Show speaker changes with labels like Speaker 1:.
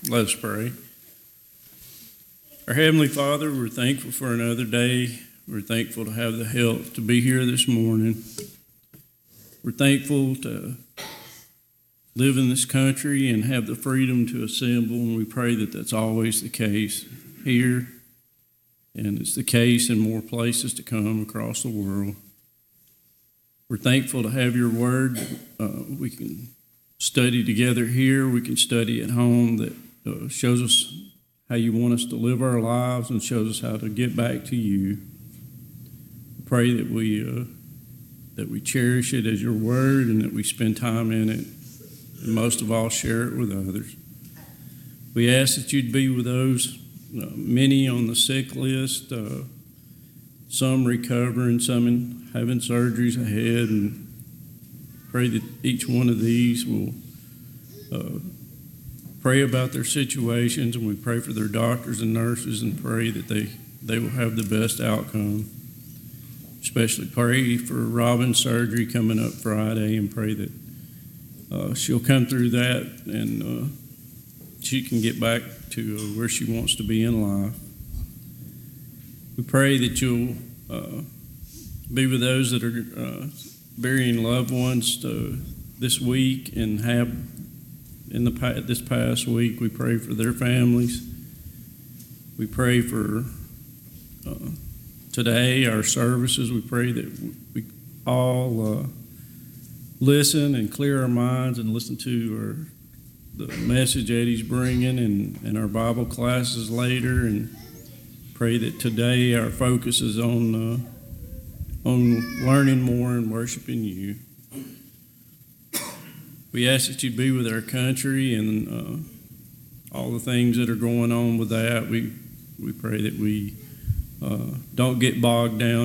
Speaker 1: Let us pray. Our Heavenly Father, we're thankful for another day. We're thankful to have the health to be here this morning. We're thankful to live in this country and have the freedom to assemble, and we pray that that's always the case here, and it's the case in more places to come across the world. We're thankful to have your word. We can study together here. We can study at home that shows us how you want us to live our lives and shows us how to get back to you. Pray that we cherish it as your word and that we spend time in it, and most of all share it with others. We ask that you'd be with those, many on the sick list, some recovering, some having surgeries ahead, and pray that each one of these will pray about their situations, and we pray for their doctors and nurses and pray that they will have the best outcome. Especially pray for Robin's surgery coming up Friday and pray that she'll come through that and she can get back to where she wants to be in life. We pray that you'll be with those that are burying loved ones this week and have this past week. We pray for their families. We pray for today, our services. We pray that we all listen and clear our minds and listen to the message Eddie's bringing and our Bible classes later, and pray that today our focus is on learning more and worshiping you. We ask that you be with our country and all the things that are going on with that. We pray that we don't get bogged down